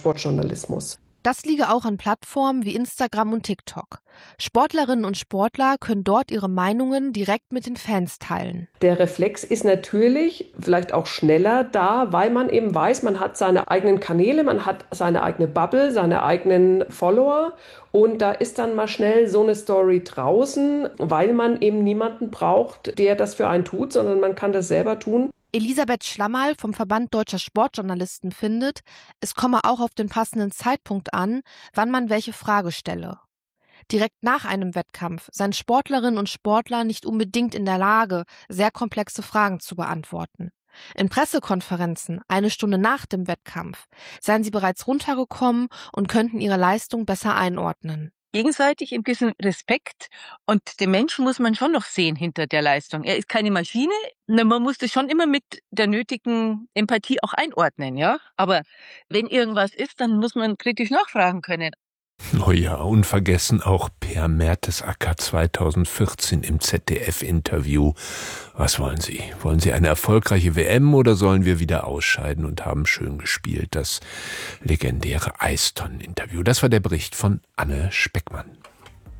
Sportjournalismus. Das liege auch an Plattformen wie Instagram und TikTok. Sportlerinnen und Sportler können dort ihre Meinungen direkt mit den Fans teilen. Der Reflex ist natürlich vielleicht auch schneller da, weil man eben weiß, man hat seine eigenen Kanäle, man hat seine eigene Bubble, seine eigenen Follower und da ist dann mal schnell so eine Story draußen, weil man eben niemanden braucht, der das für einen tut, sondern man kann das selber tun. Elisabeth Schlammerl vom Verband Deutscher Sportjournalisten findet, es komme auch auf den passenden Zeitpunkt an, wann man welche Frage stelle. Direkt nach einem Wettkampf seien Sportlerinnen und Sportler nicht unbedingt in der Lage, sehr komplexe Fragen zu beantworten. In Pressekonferenzen, eine Stunde nach dem Wettkampf, seien sie bereits runtergekommen und könnten ihre Leistung besser einordnen. Gegenseitig ein bisschen Respekt und den Menschen muss man schon noch sehen hinter der Leistung. Er ist keine Maschine, man muss das schon immer mit der nötigen Empathie auch einordnen, ja. Aber wenn irgendwas ist, dann muss man kritisch nachfragen können. Oh ja, unvergessen auch Per Mertesacker 2014 im ZDF-Interview. Was wollen Sie? Wollen Sie eine erfolgreiche WM oder sollen wir wieder ausscheiden und haben schön gespielt? Das legendäre Eistonnen-Interview. Das war der Bericht von Anne Speckmann.